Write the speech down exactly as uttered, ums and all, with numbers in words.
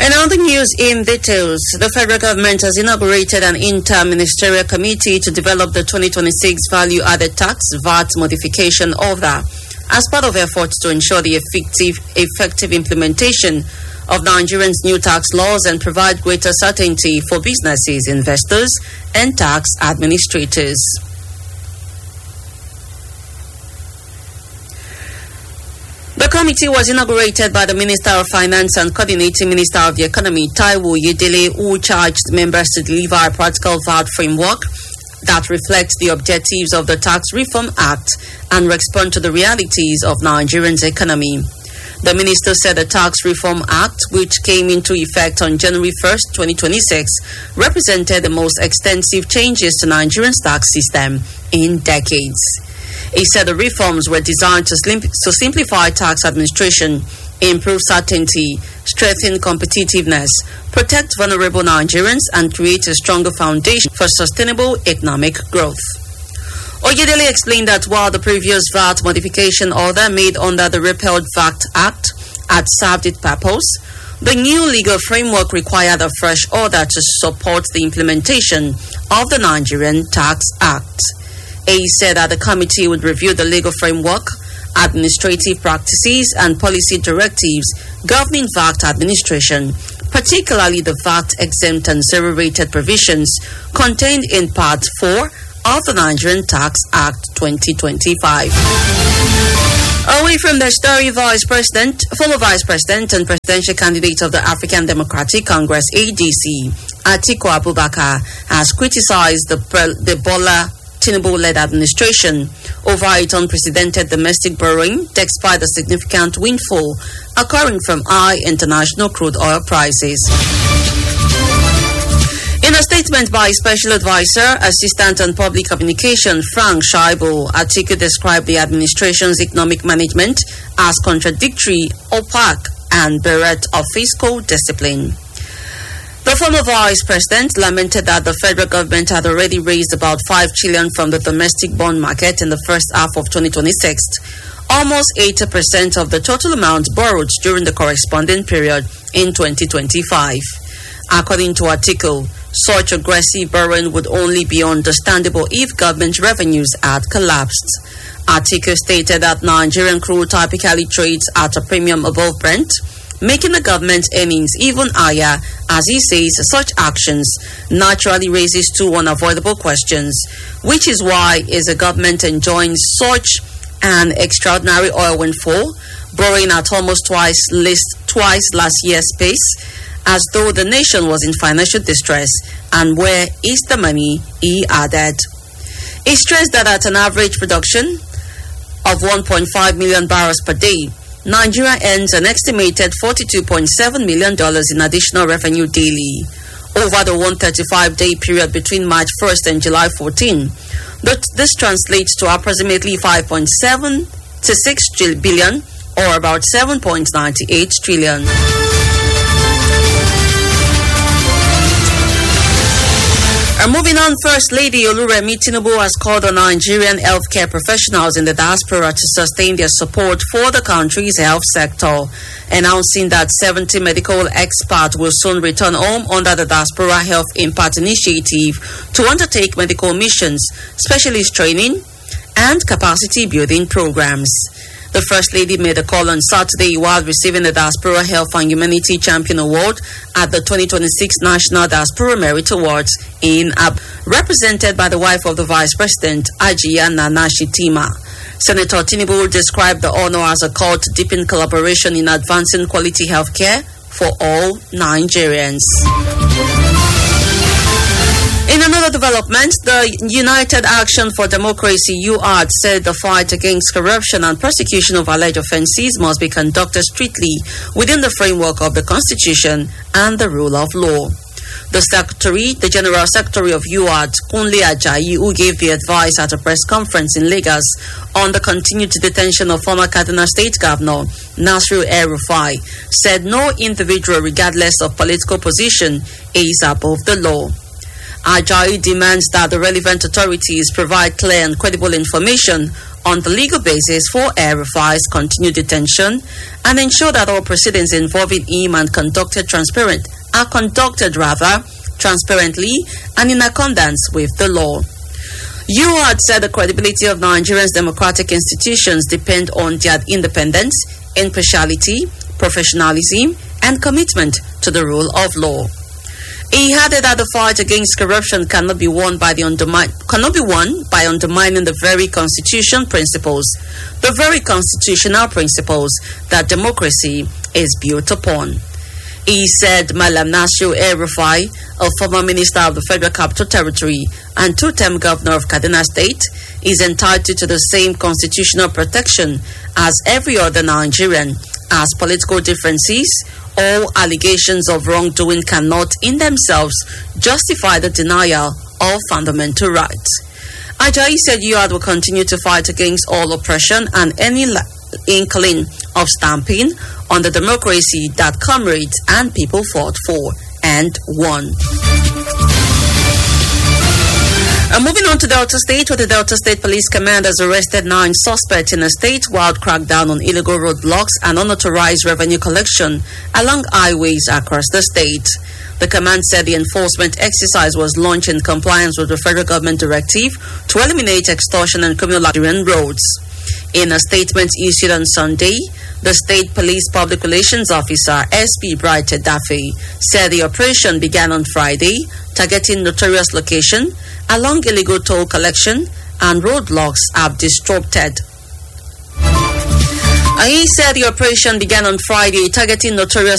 And on the news in details, the federal government has inaugurated an inter-ministerial committee to develop the twenty twenty-six value-added tax V A T modification order as part of efforts to ensure the effective, effective implementation of Nigerians' new tax laws and provide greater certainty for businesses, investors, and tax administrators. The committee was inaugurated by the Minister of Finance and Coordinating Minister of the Economy, Taiwo Oyedele, who charged members to deliver a practical V A T framework that reflects the objectives of the Tax Reform Act and respond to the realities of Nigerians' economy. The minister said the Tax Reform Act, which came into effect on January first, twenty twenty-six, represented the most extensive changes to Nigerians' tax system in decades. He said the reforms were designed to, slim- to simplify tax administration, improve certainty, strengthen competitiveness, protect vulnerable Nigerians, and create a stronger foundation for sustainable economic growth. Oyedele explained that while the previous V A T modification order made under the repealed V A T Act had served its purpose, the new legal framework required a fresh order to support the implementation of the Nigerian Tax Act. He said that the committee would review the legal framework, administrative practices, and policy directives governing V A T administration, particularly the V A T exempt and zero-rated provisions contained in Part four of the Nigerian Tax Act twenty twenty-five. Away from the story, Vice President, former Vice President and Presidential Candidate of the African Democratic Congress, A D C, Atiku Abubakar, has criticized the, the Bola Tinubu-led administration over its unprecedented domestic borrowing despite the significant windfall occurring from high international crude oil prices. In a statement by Special Advisor, Assistant on Public Communication Frank Shaibu, Atiku described the administration's economic management as contradictory, opaque, and bereft of fiscal discipline. The former Vice President lamented that the federal government had already raised about five trillion dollars from the domestic bond market in the first half of twenty twenty-six, almost eighty percent of the total amount borrowed during the corresponding period in twenty twenty-five. According to Atiku, such aggressive borrowing would only be understandable if government revenues had collapsed. Atiku stated that Nigerian crude typically trades at a premium above Brent, making the government's earnings even higher. As he says, such actions naturally raises two unavoidable questions, which is why is the government enjoying such an extraordinary oil windfall, borrowing at almost twice list, twice last year's pace, as though the nation was in financial distress, and where is the money, he added. He stressed that at an average production of one point five million barrels per day, Nigeria earns an estimated forty-two point seven million dollars in additional revenue daily. Over the one hundred thirty-five day period between March first and July fourteenth, this translates to approximately five point seven to six billion, or about seven point nine eight trillion. And moving on, First Lady Oluremi Tinubu has called on Nigerian healthcare professionals in the diaspora to sustain their support for the country's health sector, announcing that seventy medical experts will soon return home under the Diaspora Health Impact Initiative to undertake medical missions, specialist training, and capacity building programs. The First Lady made a call on Saturday while receiving the Diaspora Health and Humanity Champion Award at the twenty twenty-six National Diaspora Merit Awards in Ab, represented by the wife of the Vice President, Ajiya Nana Shitima. Senator Tinubu described the honor as a call to deepen collaboration in advancing quality health care for all Nigerians. In another development, the United Action for Democracy U A D said the fight against corruption and prosecution of alleged offences must be conducted strictly within the framework of the Constitution and the rule of law. The Secretary, the General Secretary of U A D, Kunle Ajayi, who gave the advice at a press conference in Lagos on the continued detention of former Kaduna State Governor Nasiru El-Rufai, said no individual, regardless of political position, is above the law. Ajayi demands that the relevant authorities provide clear and credible information on the legal basis for El-Rufai's continued detention and ensure that all proceedings involving him and conducted transparent are conducted rather transparently and in accordance with the law. U had said the credibility of Nigeria's democratic institutions depend on their independence, impartiality, professionalism, and commitment to the rule of law. He added that the fight against corruption cannot be won by the undermine cannot be won by undermining the very constitution principles, the very constitutional principles that democracy is built upon. He said Malam Nasir El-Rufai, a former minister of the Federal Capital Territory and two-term governor of Kaduna State, is entitled to the same constitutional protection as every other Nigerian, as political differences or allegations of wrongdoing cannot in themselves justify the denial of fundamental rights. Ajayi said U A D will continue to fight against all oppression and any la- inkling of stamping on the democracy that comrades and people fought for and won. And moving on to Delta State, where the Delta State Police Command has arrested nine suspects in a statewide crackdown on illegal roadblocks and unauthorized revenue collection along highways across the state. The command said the enforcement exercise was launched in compliance with the federal government directive to eliminate extortion and criminal activity on roads. In a statement issued on Sunday, the State Police Public Relations Officer S P Bright Daffy said the operation began on Friday, targeting notorious location along illegal toll collection and roadblocks have disrupted. And he said the operation began on Friday, targeting notorious